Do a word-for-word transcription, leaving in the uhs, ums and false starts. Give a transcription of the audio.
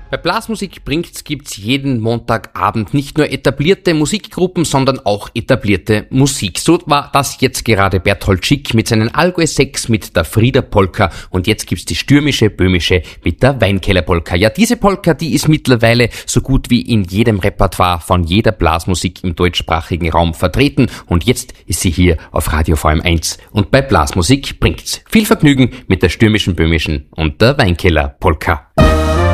Bei Blasmusik bringt's gibt's jeden Montagabend nicht nur etablierte Musikgruppen, sondern auch etablierte Musik. So war das jetzt gerade Berthold Schick mit seinen Allgäu sechs mit der Frieder Polka und jetzt gibt's die stürmische Böhmische mit der Weinkeller Polka. Ja, diese Polka, die ist mittlerweile so gut wie in jedem Repertoire von jeder Blasmusik im deutschsprachigen Raum vertreten und jetzt ist sie hier auf Radio V M eins und bei Blasmusik bringt's. Viel Vergnügen mit der stürmischen Böhmischen und der Weinkeller Polka.